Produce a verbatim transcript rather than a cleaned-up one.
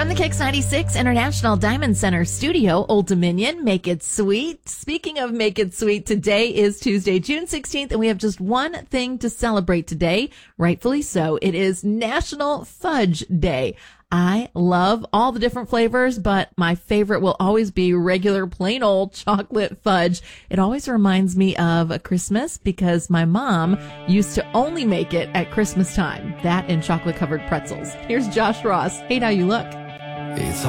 From the Kicks ninety-six International Diamond Center studio, Old Dominion, make it sweet. Speaking of make it sweet, today is Tuesday, June sixteenth, and we have just one thing to celebrate today. Rightfully so. It is National Fudge Day. I love all the different flavors, but my favorite will always be regular plain old chocolate fudge. It always reminds me of a Christmas because my mom used to only make it at Christmas time. That and chocolate covered pretzels. Here's Josh Ross. Hate How You Look. It's